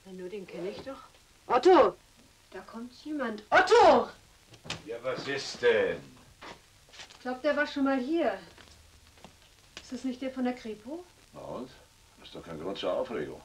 Nur den kenne ich doch. Otto! Da kommt jemand. Otto! Ja, was ist denn? Ich glaube, der war schon mal hier. Ist das nicht der von der Kripo? Na und? Das ist doch kein Grund zur Aufregung.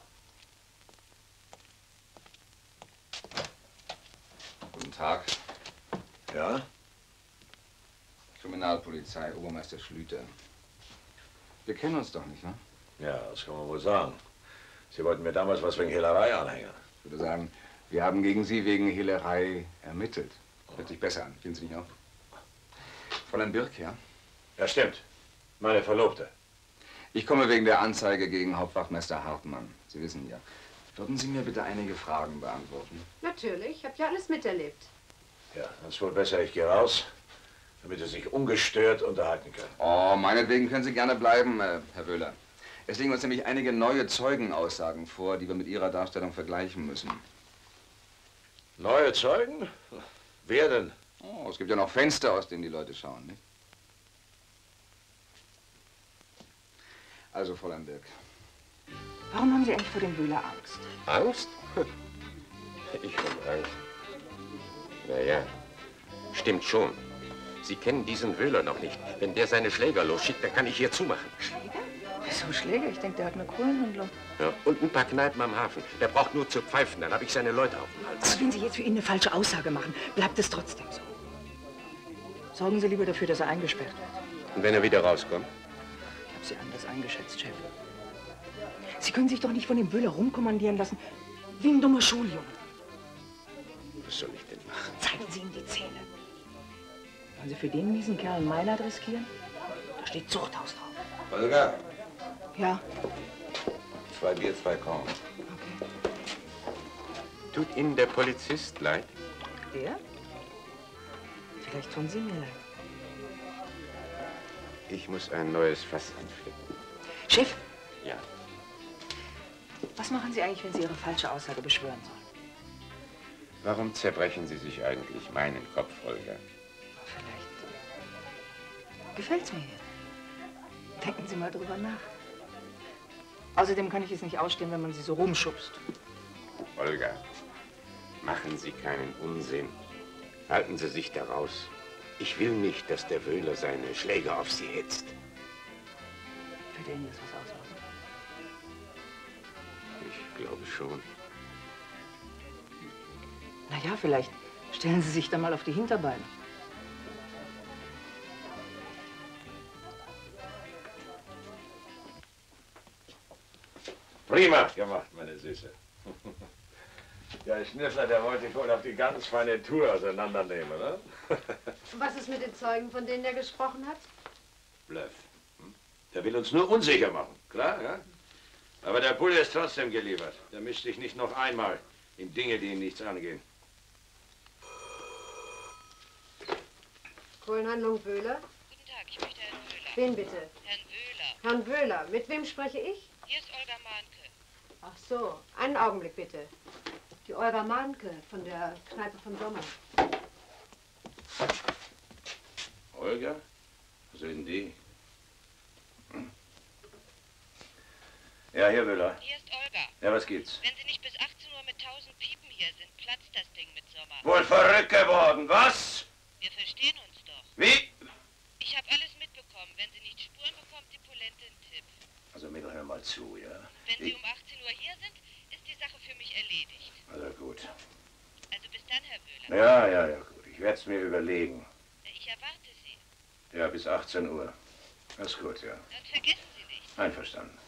Guten Tag. Ja? Kriminalpolizei, Obermeister Schlüter. Wir kennen uns doch nicht, ne? Ja, das kann man wohl sagen. Sie wollten mir damals was wegen Hehlerei anhängen. Ich würde sagen, wir haben gegen Sie wegen Hehlerei ermittelt. Hört sich besser an, finden Sie nicht auch? Fräulein Birk, ja? Ja, stimmt. Meine Verlobte. Ich komme wegen der Anzeige gegen Hauptwachtmeister Hartmann. Sie wissen ja. Würden Sie mir bitte einige Fragen beantworten? Natürlich, ich habe ja alles miterlebt. Ja, dann ist wohl besser, ich gehe raus, damit Sie sich ungestört unterhalten können. Oh, meinetwegen können Sie gerne bleiben, Herr Wöhler. Es liegen uns nämlich einige neue Zeugenaussagen vor, die wir mit Ihrer Darstellung vergleichen müssen. Neue Zeugen? Wer denn? Oh, es gibt ja noch Fenster, aus denen die Leute schauen, nicht? Also, Fräulein Birk. Warum haben Sie eigentlich vor dem Wöhler Angst? Angst? Ich habe Angst. Naja, stimmt schon. Sie kennen diesen Wöhler noch nicht. Wenn der seine Schläger losschickt, dann kann ich hier zumachen. Schläger? Wieso Schläger? Ich denke, der hat eine Kohlenhandlung. Ja, und ein paar Kneipen am Hafen. Der braucht nur zu pfeifen, dann habe ich seine Leute auf dem Hals. Also wenn Sie jetzt für ihn eine falsche Aussage machen, bleibt es trotzdem so. Sorgen Sie lieber dafür, dass er eingesperrt wird. Und wenn er wieder rauskommt? Ich habe Sie anders eingeschätzt, Chef. Sie können sich doch nicht von dem Wöhler rumkommandieren lassen, wie ein dummer Schuljunge. Was soll ich denn machen? Zeigen Sie ihm die Zähne. Wollen Sie für den miesen Kerl ein Mailand riskieren? Da steht Zuchthaus drauf. Holger, Ja, 2 Bier, 2 Korn. okay. Tut Ihnen der Polizist leid? Der? Vielleicht tun Sie mir leid. Ich muss ein neues Fass anflecken. Chef, Ja. was machen Sie eigentlich, wenn Sie Ihre falsche Aussage beschwören sollen? Warum zerbrechen Sie sich eigentlich meinen Kopf, Holger? Vielleicht gefällt's mir hier. Denken Sie mal drüber nach. Außerdem kann ich es nicht ausstehen, wenn man Sie so rumschubst. Holger, machen Sie keinen Unsinn. Halten Sie sich da raus. Ich will nicht, dass der Wöhler seine Schläger auf Sie hetzt. Wird Ihnen das was ausmachen? Ich glaube schon. Na ja, vielleicht stellen Sie sich dann mal auf die Hinterbeine. Prima gemacht, meine Süße. Ja, Schnüffler, der wollte ich wohl auf die ganz feine Tour auseinandernehmen, ne? Und was ist mit den Zeugen, von denen er gesprochen hat? Bluff. Hm? Der will uns nur unsicher machen, klar, ja? Aber der Bulle ist trotzdem geliefert. Der mischt sich nicht noch einmal in Dinge, die ihn nichts angehen. Kohlenhandlung Wöhler? Guten Tag, ich möchte Herrn Wöhler. Wen bitte? Herrn Wöhler. Herrn Wöhler. Mit wem spreche ich? Hier ist Olga Mahnke. Ach so, einen Augenblick bitte. Die Olga Mahnke von der Kneipe vom Sommer. Olga? Was ist denn die? Hm? Ja, hier, Wöhler. Hier ist Olga. Ja, was gibt's? Wenn Sie nicht bis 18 Uhr mit 1000 Piepen hier sind, platzt das Ding mit Sommer. Wohl verrückt geworden, was? Wir verstehen uns doch. Wie? Ich habe alles mitbekommen. Wenn Sie nicht Spuren bekommt, die Polente einen Tipp. Also, Mädel, hör mal zu, ja? Wenn Sie um 18 Uhr hier sind, ist die Sache für mich erledigt. Also gut. Also bis dann, Herr Wöhler. Ja, gut. Ich werde es mir überlegen. Ich erwarte Sie. Ja, bis 18 Uhr. Das ist gut, ja. Dann vergessen Sie nicht. Einverstanden.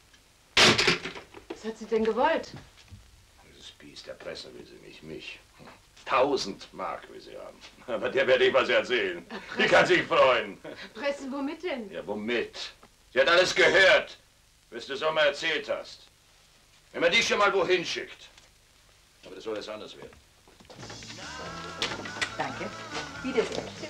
Was hat sie denn gewollt? Dieses Biest der Presse will sie nicht, mich. 1000 Mark will sie haben. Aber der werde ich was erzählen. Die kann sich freuen. Pressen, womit denn? Ja, womit? Sie hat alles gehört, was du Sommer erzählt hast. Wenn man dich schon mal wohin schickt. Aber das soll jetzt anders werden. Danke. Wiedersehen.